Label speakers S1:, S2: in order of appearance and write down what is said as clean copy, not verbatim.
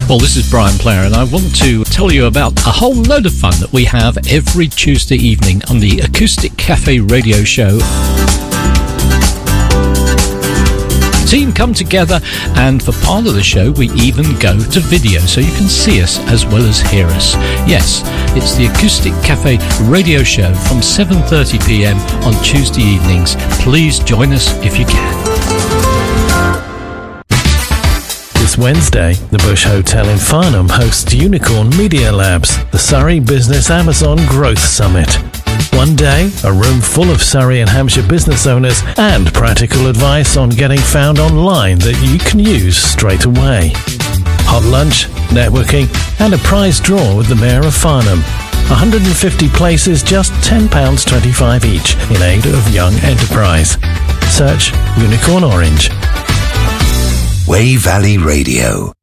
S1: Well, this is Brian Player, and I want to tell you about a whole load of fun that we have every Tuesday evening on the Acoustic Cafe radio show. Team come together, and for part of the show we even go to video so you can see us as well as hear us. Yes, it's the Acoustic Cafe radio show from 7:30pm on Tuesday evenings. Please join us if you can.
S2: This Wednesday, the Bush Hotel in Farnham hosts Unicorn Media Labs, the Surrey Business Amazon Growth Summit. One day, a room full of Surrey and Hampshire business owners and practical advice on getting found online that you can use straight away. Hot lunch, networking, and a prize draw with the Mayor of Farnham. 150 places, just £10.25 each in aid of young enterprise. Search Unicorn Orange.
S3: Way Valley Radio.